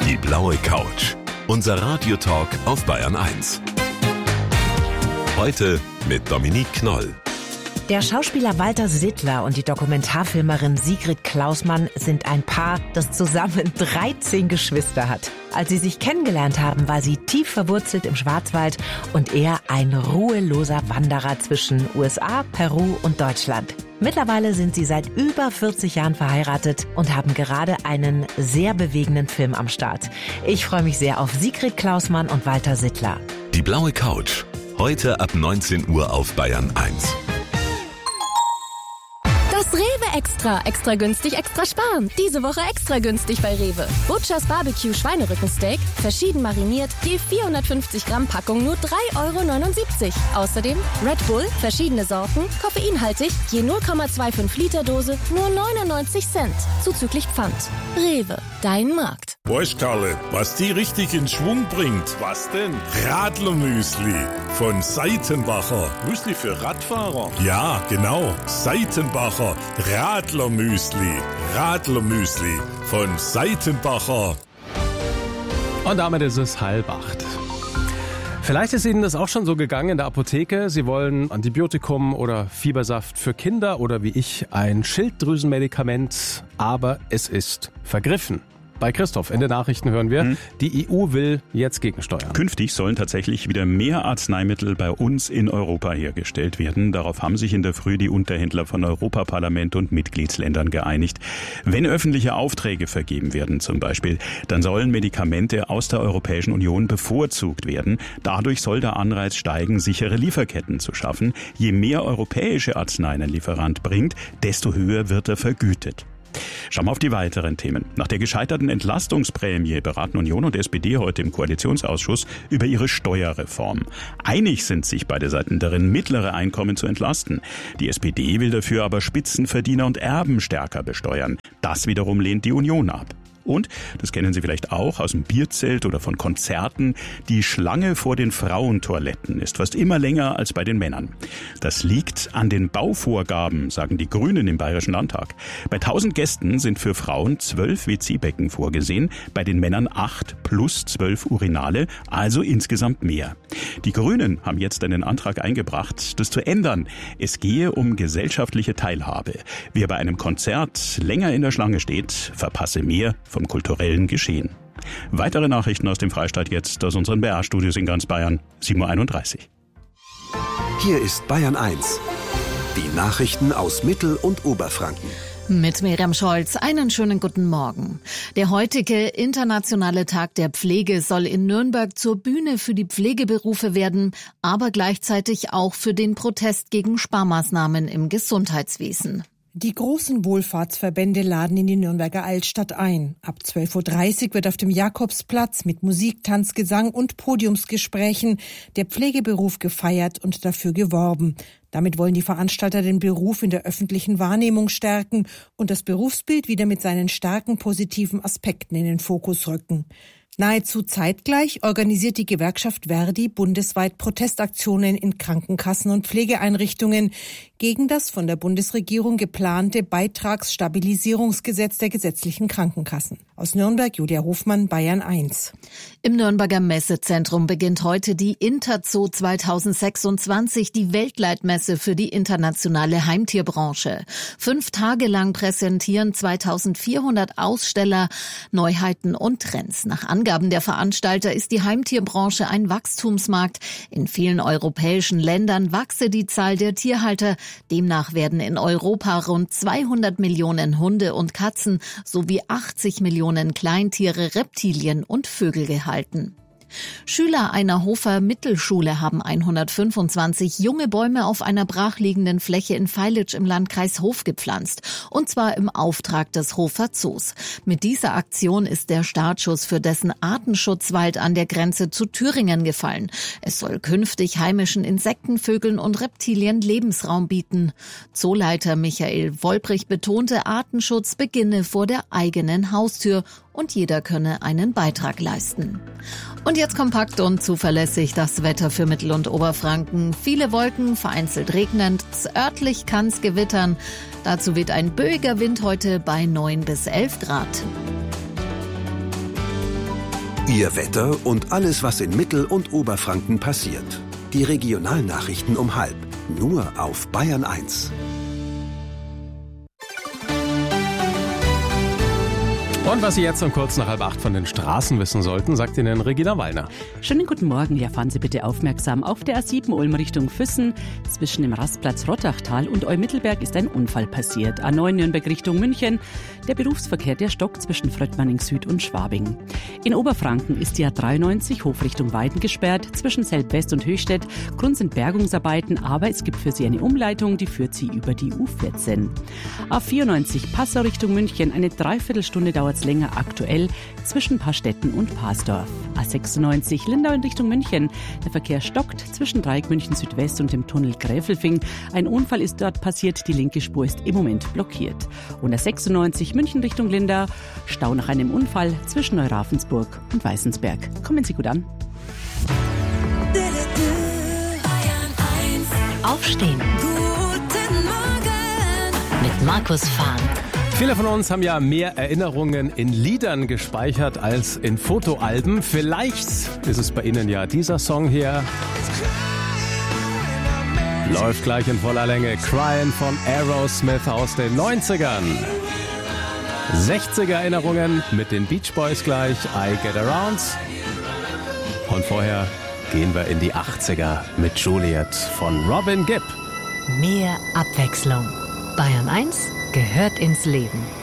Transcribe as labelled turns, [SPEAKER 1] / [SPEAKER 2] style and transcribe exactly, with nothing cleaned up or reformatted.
[SPEAKER 1] Die blaue Couch. Unser Radiotalk auf Bayern eins. Heute mit Dominique Knoll.
[SPEAKER 2] Der Schauspieler Walter Sittler und die Dokumentarfilmerin Sigrid Klausmann sind ein Paar, das zusammen dreizehn Geschwister hat. Als sie sich kennengelernt haben, war sie tief verwurzelt im Schwarzwald und er ein ruheloser Wanderer zwischen U S A, Peru und Deutschland. Mittlerweile sind sie seit über vierzig Jahren verheiratet und haben gerade einen sehr bewegenden Film am Start. Ich freue mich sehr auf Sigrid Klausmann und Walter Sittler.
[SPEAKER 1] Die blaue Couch. Heute ab neunzehn Uhr auf Bayern eins.
[SPEAKER 3] Das Rewe Extra. Extra günstig, extra sparen. Diese Woche extra günstig bei Rewe. Butchers Barbecue Schweinerückensteak, verschieden mariniert, je vierhundertfünfzig Gramm Packung nur drei Euro neunundsiebzig. Außerdem Red Bull, verschiedene Sorten, koffeinhaltig, je null Komma fünfundzwanzig Liter Dose, nur neunundneunzig Cent. Zuzüglich Pfand. Rewe, dein Markt.
[SPEAKER 4] Weißt Karle, was die richtig in Schwung bringt? Was denn? Radlermüsli von Seitenbacher. Müsli für Radfahrer? Ja, genau. Seitenbacher Radlermüsli. Radlermüsli von Seitenbacher.
[SPEAKER 5] Und damit ist es halb acht. Vielleicht ist Ihnen das auch schon so gegangen in der Apotheke. Sie wollen Antibiotikum oder Fiebersaft für Kinder oder wie ich ein Schilddrüsenmedikament, aber es ist vergriffen. Bei Christoph in den Nachrichten hören wir, hm. die E U will jetzt gegensteuern.
[SPEAKER 6] Künftig sollen tatsächlich wieder mehr Arzneimittel bei uns in Europa hergestellt werden. Darauf haben sich in der Früh die Unterhändler von Europaparlament und Mitgliedsländern geeinigt. Wenn öffentliche Aufträge vergeben werden zum Beispiel, dann sollen Medikamente aus der Europäischen Union bevorzugt werden. Dadurch soll der Anreiz steigen, sichere Lieferketten zu schaffen. Je mehr europäische Arzneien ein Lieferant bringt, desto höher wird er vergütet. Schauen wir auf die weiteren Themen. Nach der gescheiterten Entlastungsprämie beraten Union und S P D heute im Koalitionsausschuss über ihre Steuerreform. Einig sind sich beide Seiten darin, mittlere Einkommen zu entlasten. Die S P D will dafür aber Spitzenverdiener und Erben stärker besteuern. Das wiederum lehnt die Union ab. Und, das kennen Sie vielleicht auch aus dem Bierzelt oder von Konzerten, die Schlange vor den Frauentoiletten ist fast immer länger als bei den Männern. Das liegt an den Bauvorgaben, sagen die Grünen im Bayerischen Landtag. Bei tausend Gästen sind für Frauen zwölf W C-Becken vorgesehen, bei den Männern acht plus zwölf Urinale, also insgesamt mehr. Die Grünen haben jetzt einen Antrag eingebracht, das zu ändern. Es gehe um gesellschaftliche Teilhabe. Wer bei einem Konzert länger in der Schlange steht, verpasse mehr vom kulturellen Geschehen. Weitere Nachrichten aus dem Freistaat jetzt aus unseren B R-Studios in ganz Bayern, sieben Uhr einunddreißig.
[SPEAKER 1] Hier ist Bayern eins. Die Nachrichten aus Mittel- und Oberfranken.
[SPEAKER 7] Mit Miriam Scholz, einen schönen guten Morgen. Der heutige internationale Tag der Pflege soll in Nürnberg zur Bühne für die Pflegeberufe werden, aber gleichzeitig auch für den Protest gegen Sparmaßnahmen im Gesundheitswesen.
[SPEAKER 8] Die großen Wohlfahrtsverbände laden in die Nürnberger Altstadt ein. Ab zwölf Uhr dreißig wird auf dem Jakobsplatz mit Musik, Tanz, Gesang und Podiumsgesprächen der Pflegeberuf gefeiert und dafür geworben. Damit wollen die Veranstalter den Beruf in der öffentlichen Wahrnehmung stärken und das Berufsbild wieder mit seinen starken positiven Aspekten in den Fokus rücken. Nahezu zeitgleich organisiert die Gewerkschaft Verdi bundesweit Protestaktionen in Krankenkassen und Pflegeeinrichtungen gegen das von der Bundesregierung geplante Beitragsstabilisierungsgesetz der gesetzlichen Krankenkassen. Aus Nürnberg, Julia Hofmann, Bayern eins.
[SPEAKER 7] Im Nürnberger Messezentrum beginnt heute die Interzoo zweitausendsechsundzwanzig, die Weltleitmesse für die internationale Heimtierbranche. Fünf Tage lang präsentieren zweitausendvierhundert Aussteller Neuheiten und Trends. Nach Angaben der Veranstalter ist die Heimtierbranche ein Wachstumsmarkt. In vielen europäischen Ländern wachse die Zahl der Tierhalter. Demnach werden in Europa rund zweihundert Millionen Hunde und Katzen sowie achtzig Millionen Kleintiere, Reptilien und Vögel gehalten. Schüler einer Hofer Mittelschule haben hundertfünfundzwanzig junge Bäume auf einer brachliegenden Fläche in Feilitsch im Landkreis Hof gepflanzt. Und zwar im Auftrag des Hofer Zoos. Mit dieser Aktion ist der Startschuss für dessen Artenschutzwald an der Grenze zu Thüringen gefallen. Es soll künftig heimischen Insekten, Vögeln und Reptilien Lebensraum bieten. Zooleiter Michael Wolbrich betonte, Artenschutz beginne vor der eigenen Haustür und jeder könne einen Beitrag leisten. Und jetzt kompakt und zuverlässig das Wetter für Mittel- und Oberfranken. Viele Wolken, vereinzelt regnend, örtlich kann's gewittern. Dazu weht ein böiger Wind heute bei neun bis elf Grad.
[SPEAKER 1] Ihr Wetter und alles, was in Mittel- und Oberfranken passiert. Die Regionalnachrichten um halb. Nur auf Bayern eins.
[SPEAKER 5] Und was Sie jetzt um kurz nach halb acht von den Straßen wissen sollten, sagt Ihnen Regina Wallner.
[SPEAKER 9] Schönen guten Morgen. Ja, fahren Sie bitte aufmerksam. Auf der A sieben Ulm Richtung Füssen zwischen dem Rastplatz Rottachtal und Eumittelberg ist ein Unfall passiert. A neun Nürnberg Richtung München. Der Berufsverkehr, der stockt zwischen Fröttmanning Süd und Schwabing. In Oberfranken ist die A dreiundneunzig Hof Richtung Weiden gesperrt, zwischen Selb West und Höchstädt. Grund sind Bergungsarbeiten, aber es gibt für Sie eine Umleitung, die führt Sie über die U vierzehn. A vierundneunzig Passau Richtung München, eine Dreiviertelstunde dauert länger aktuell zwischen Paarstetten und Parsdorf. A sechsundneunzig Lindau in Richtung München. Der Verkehr stockt zwischen Dreieck München Südwest und dem Tunnel Gräfelfing. Ein Unfall ist dort passiert, die linke Spur ist im Moment blockiert. Und A sechsundneunzig München Richtung Lindau. Stau nach einem Unfall zwischen Neuravensburg und Weißensberg. Kommen Sie gut an.
[SPEAKER 2] Aufstehen.
[SPEAKER 10] Guten Morgen.
[SPEAKER 2] Mit Markus Fahn.
[SPEAKER 5] Viele von uns haben ja mehr Erinnerungen in Liedern gespeichert als in Fotoalben. Vielleicht ist es bei Ihnen ja dieser Song hier. Läuft gleich in voller Länge. Crying von Aerosmith aus den neunzigern. sechziger Erinnerungen mit den Beach Boys gleich. I Get Around. Und vorher gehen wir in die achtziger mit Juliet von Robin Gibb.
[SPEAKER 2] Mehr Abwechslung. Bayern eins gehört ins Leben.